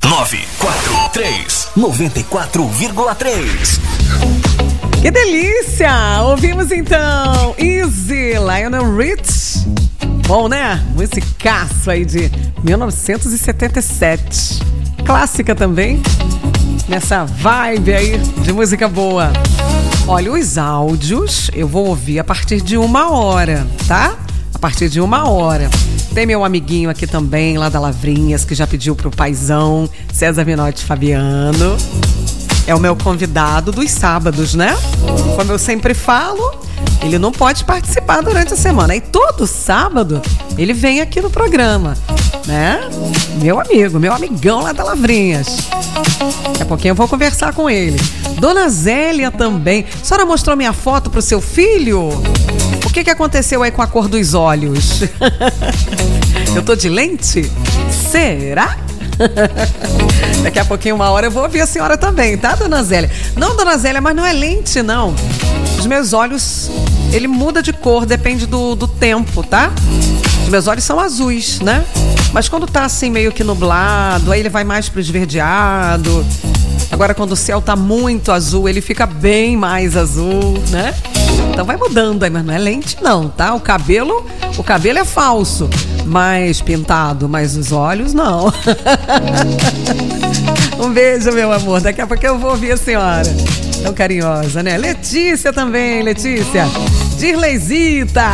943-94,3. Que delícia! Ouvimos então Easy, Lionel Rich. Bom, né? Musicaço aí de 1977. Clássica também. Nessa vibe aí de música boa. Olha, os áudios eu vou ouvir a partir de 1h, tá? A partir de 1h. Tem meu amiguinho aqui também, lá da Lavrinhas, que já pediu pro paizão, César Minotti Fabiano. É o meu convidado dos sábados, né? Como eu sempre falo, ele não pode participar durante a semana. E todo sábado ele vem aqui no programa, né? Meu amigo, meu amigão lá da Lavrinhas. Daqui a pouquinho eu vou conversar com ele. Dona Zélia também. A senhora mostrou minha foto pro seu filho? O que aconteceu aí com a cor dos olhos? Eu tô de lente? Será? Daqui a pouquinho, 1h, eu vou ouvir a senhora também, tá, Dona Zélia? Não, Dona Zélia, mas não é lente, não. Os meus olhos, ele muda de cor, depende do tempo, tá? Os meus olhos são azuis, né? Mas quando tá assim meio que nublado, aí ele vai mais pro esverdeado. Agora quando o céu tá muito azul, ele fica bem mais azul, né? Então vai mudando aí, mas não é lente não, tá? O cabelo é falso, mas pintado, mas os olhos não. Um beijo, meu amor. Daqui a pouco eu vou ouvir a senhora. Tão carinhosa, né? Letícia também, Letícia. Dirleizita.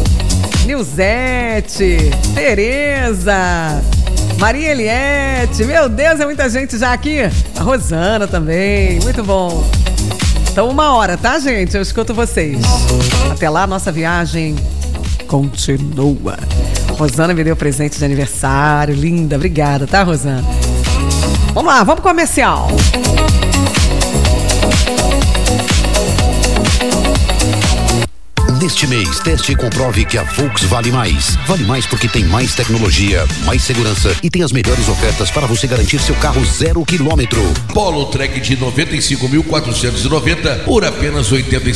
Nilzete. Tereza. Maria Eliette. Meu Deus, é muita gente já aqui. A Rosana também. Muito bom. Então 1h, tá, gente? Eu escuto vocês. Até lá, nossa viagem continua. Rosana me deu presente de aniversário. Linda, obrigada, tá, Rosana? Vamos lá, vamos pro comercial. Neste mês, teste e comprove que a Volks vale mais. Vale mais porque tem mais tecnologia, mais segurança e tem as melhores ofertas para você garantir seu carro 0 km. Polo Track de 95.490 por apenas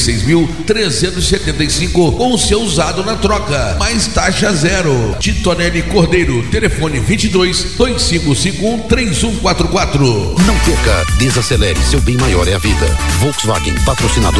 86.375 com seu usado na troca. Mais taxa zero. Titonelli Cordeiro, telefone 22-2551-3144. Não perca, desacelere, seu bem maior é a vida. Volkswagen, patrocinador